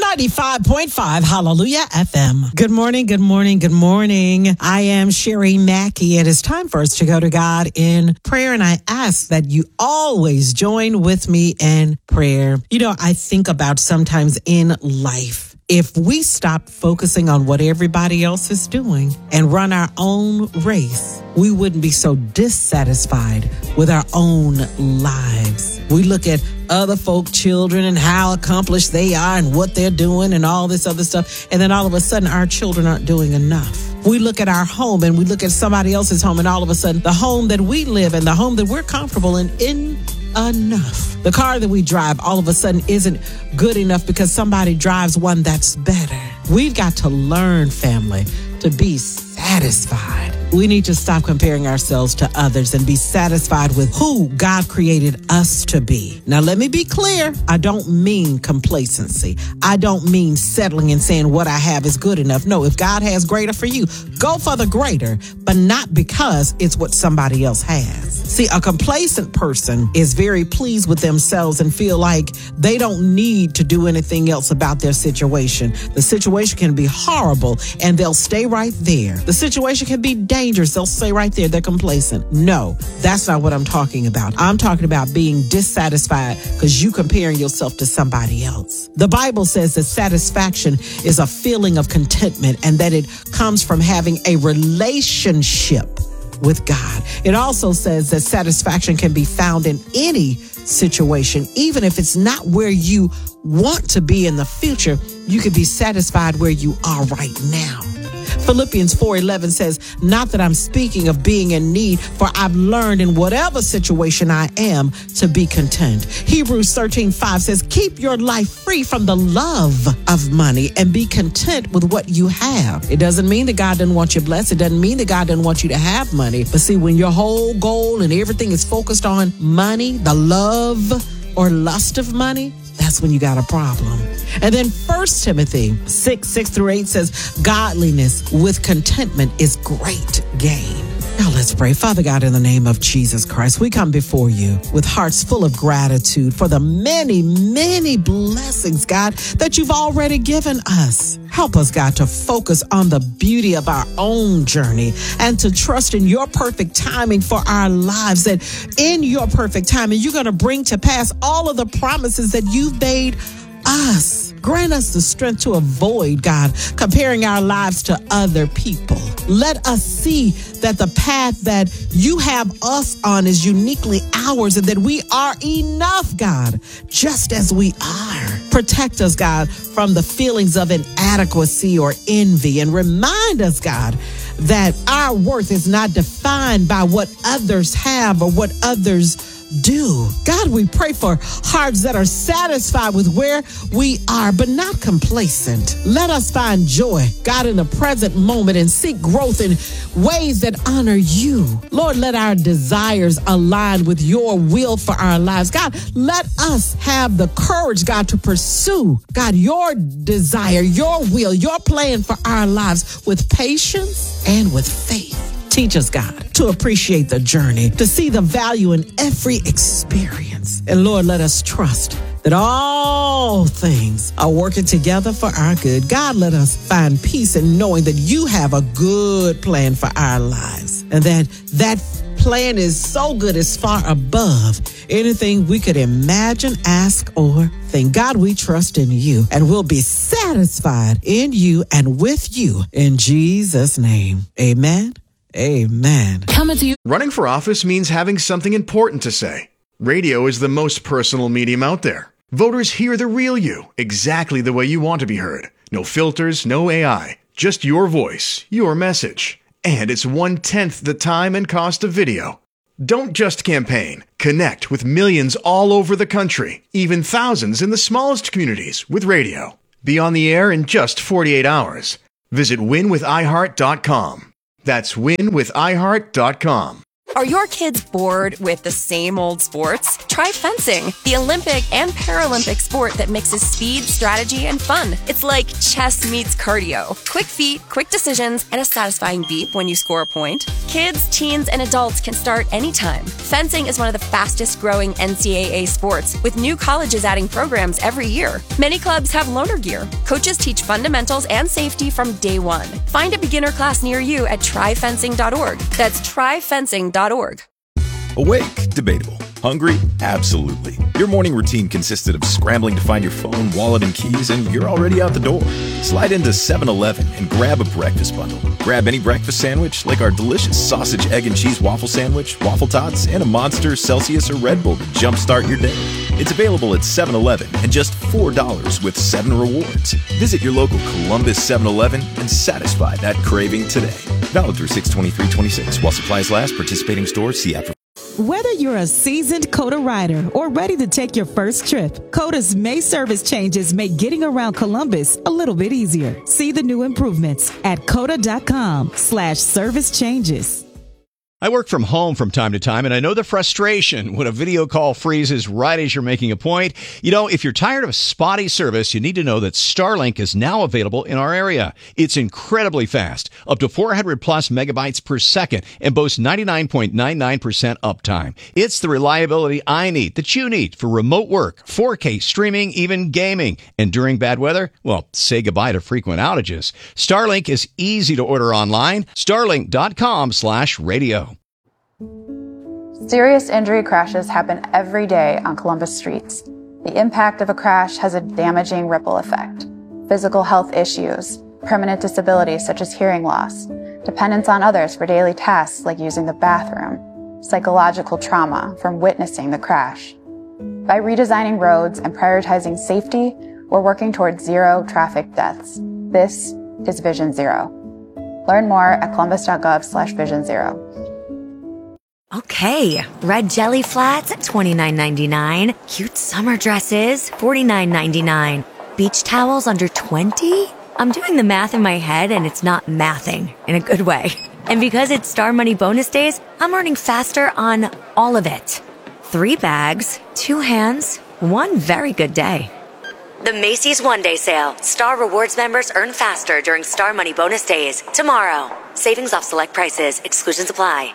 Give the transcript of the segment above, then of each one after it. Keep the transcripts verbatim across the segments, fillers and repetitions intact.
ninety-five point five Hallelujah F M. Good morning, good morning, good morning. I am Sherry Mackey. It is time for us to go to God in prayer, and I ask that you always join with me in prayer. You know, I think about sometimes in life, if we stop focusing on what everybody else is doing and run our own race, we wouldn't be so dissatisfied with our own lives. We look at other folk, children, and how accomplished they are and what they're doing and all this other stuff. And then all of a sudden, our children aren't doing enough. We look at our home and we look at somebody else's home, and all of a sudden, the home that we live in, the home that we're comfortable in, in enough. The car that we drive all of a sudden isn't good enough because somebody drives one that's better. We've got to learn, family, to be satisfied. We need to stop comparing ourselves to others and be satisfied with who God created us to be. Now, let me be clear. I don't mean complacency. I don't mean settling and saying what I have is good enough. No, if God has greater for you, go for the greater, but not because it's what somebody else has. See, a complacent person is very pleased with themselves and feel like they don't need to do anything else about their situation. The situation can be horrible and they'll stay right there. The situation can be dangerous. They'll stay right there. They're complacent. No, that's not what I'm talking about. I'm talking about being dissatisfied because you comparing yourself to somebody else. The Bible says that satisfaction is a feeling of contentment and that it comes from having a relationship with God. It also says that satisfaction can be found in any situation, even if it's not where you want to be in the future. You can be satisfied where you are right now. Philippians four eleven says, not that I'm speaking of being in need, for I've learned in whatever situation I am to be content. Hebrews thirteen five says, keep your life free from the love of money and be content with what you have. It doesn't mean that God doesn't want you blessed. It doesn't mean that God doesn't want you to have money. But see, when your whole goal and everything is focused on money, the love or lust of money, that's when you got a problem. And then First Timothy six, six through eight says, godliness with contentment is great gain. Now let's pray. Father God, in the name of Jesus Christ, we come before you with hearts full of gratitude for the many, many blessings, God, that you've already given us. Help us, God, to focus on the beauty of our own journey and to trust in your perfect timing for our lives, that in your perfect timing, you're going to bring to pass all of the promises that you've made us. Grant us the strength to avoid, God, comparing our lives to other people. Let us see that the path that you have us on is uniquely ours and that we are enough, God, just as we are. Protect us, God, from the feelings of inadequacy or envy, and remind us, God, that our worth is not defined by what others have or what others do. God, we pray for hearts that are satisfied with where we are, but not complacent. Let us find joy, God, in the present moment and seek growth in ways that honor you. Lord, let our desires align with your will for our lives. God, let us have the courage, God, to pursue, God, your desire, your will, your plan for our lives with patience and with faith. Teach us, God, to appreciate the journey, to see the value in every experience. And Lord, let us trust that all things are working together for our good. God, let us find peace in knowing that you have a good plan for our lives, and that that plan is so good, it's far above anything we could imagine, ask, or think. God, we trust in you, and we'll be satisfied in you and with you. In Jesus' name, amen. Amen. Coming to you. Running for office means having something important to say. Radio is the most personal medium out there. Voters hear the real you, exactly the way you want to be heard. No filters, no A I, just your voice, your message. And it's one-tenth the time and cost of video. Don't just campaign. Connect with millions all over the country, even thousands in the smallest communities with radio. Be on the air in just forty-eight hours. Visit win with i heart dot com. That's win with i heart dot com. Are your kids bored with the same old sports? Try fencing, the Olympic and Paralympic sport that mixes speed, strategy, and fun. It's like chess meets cardio. Quick feet, quick decisions, and a satisfying beep when you score a point. Kids, teens, and adults can start anytime. Fencing is one of the fastest growing N C double A sports, with new colleges adding programs every year. Many clubs have loaner gear. Coaches teach fundamentals and safety from day one. Find a beginner class near you at try fencing dot org. That's try fencing dot org. Awake? Debatable. Hungry? Absolutely. Your morning routine consisted of scrambling to find your phone, wallet, and keys, and you're already out the door. Slide into seven eleven and grab a breakfast bundle. Grab any breakfast sandwich, like our delicious sausage, egg, and cheese waffle sandwich, waffle tots, and a Monster, Celsius, or Red Bull to jumpstart your day. It's available at seven eleven and just four dollars with seven rewards. Visit your local Columbus seven eleven and satisfy that craving today. Valid through six twenty-three twenty-six. While supplies last, participating stores, see after. Whether you're a seasoned COTA rider or ready to take your first trip, COTA's May service changes make getting around Columbus a little bit easier. See the new improvements at cota.com slash service changes. I work from home from time to time, and I know the frustration when a video call freezes right as you're making a point. You know, if you're tired of spotty service, you need to know that Starlink is now available in our area. It's incredibly fast, up to four hundred plus megabytes per second, and boasts ninety-nine point nine nine percent uptime. It's the reliability I need, that you need, for remote work, four K streaming, even gaming. And during bad weather, well, say goodbye to frequent outages. Starlink is easy to order online. Starlink.com slash radio. Serious injury crashes happen every day on Columbus streets. The impact of a crash has a damaging ripple effect. Physical health issues, permanent disabilities such as hearing loss, dependence on others for daily tasks like using the bathroom, psychological trauma from witnessing the crash. By redesigning roads and prioritizing safety, we're working towards zero traffic deaths. This is Vision Zero. Learn more at columbus.gov slash vision zero. Okay, red jelly flats at twenty-nine ninety-nine. Cute summer dresses, forty-nine ninety-nine. Beach towels under twenty? I'm doing the math in my head and it's not mathing in a good way. And because it's Star Money bonus days, I'm earning faster on all of it. Three bags, two hands, one very good day. The Macy's One Day Sale. Star Rewards members earn faster during Star Money bonus days. Tomorrow. Savings off select prices. Exclusions apply.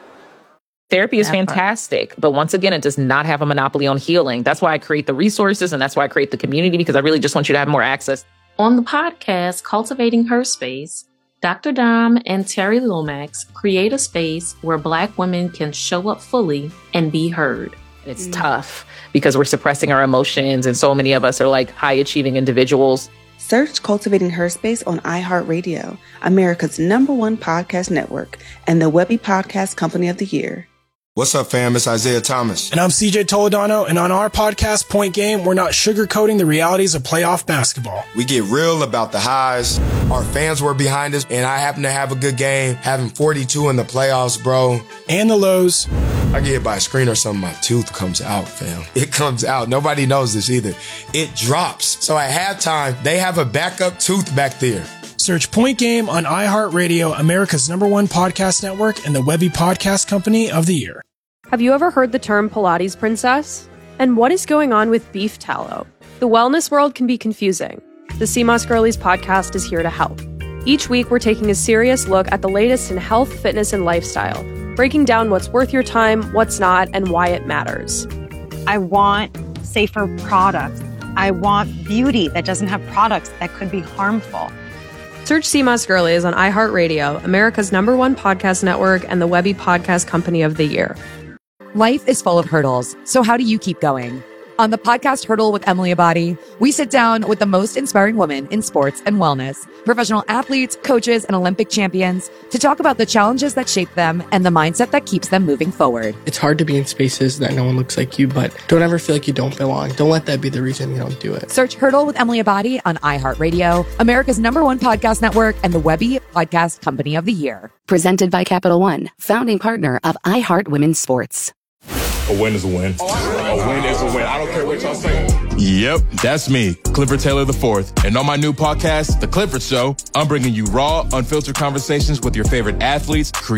Therapy is fantastic, but once again, it does not have a monopoly on healing. That's why I create the resources and that's why I create the community, because I really just want you to have more access. On the podcast, Cultivating Her Space, Doctor Dom and Terry Lomax create a space where Black women can show up fully and be heard. It's mm. tough because we're suppressing our emotions, and so many of us are like high achieving individuals. Search Cultivating Her Space on iHeartRadio, America's number one podcast network, and the Webby Podcast Company of the Year. What's up, fam? It's Isaiah Thomas. And I'm C J Toledano, and on our podcast, Point Game, we're not sugarcoating the realities of playoff basketball. We get real about the highs. Our fans were behind us, and I happen to have a good game, having forty-two in the playoffs, bro. And the lows. I get hit by a screen or something, my tooth comes out, fam. It comes out. Nobody knows this either. It drops. So at halftime, they have a backup tooth back there. Search Point Game on iHeartRadio, America's number one podcast network, and the Webby Podcast Company of the Year. Have you ever heard the term Pilates princess? And what is going on with beef tallow? The wellness world can be confusing. The C M O S Girlies podcast is here to help. Each week, we're taking a serious look at the latest in health, fitness, and lifestyle, breaking down what's worth your time, what's not, and why it matters. I want safer products. I want beauty that doesn't have products that could be harmful. Search C M O S Girlies on iHeartRadio, America's number one podcast network, and the Webby Podcast Company of the Year. Life is full of hurdles, so how do you keep going? On the podcast Hurdle with Emily Abadi, we sit down with the most inspiring women in sports and wellness, professional athletes, coaches, and Olympic champions to talk about the challenges that shape them and the mindset that keeps them moving forward. It's hard to be in spaces that no one looks like you, but don't ever feel like you don't belong. Don't let that be the reason you don't do it. Search Hurdle with Emily Abadi on iHeartRadio, America's number one podcast network, and the Webby Podcast Company of the Year. Presented by Capital One, founding partner of iHeart Women's Sports. A win is a win. A win is a win. I don't care what y'all say. Yep, that's me, Clifford Taylor the fourth. And on my new podcast, The Clifford Show, I'm bringing you raw, unfiltered conversations with your favorite athletes, creators,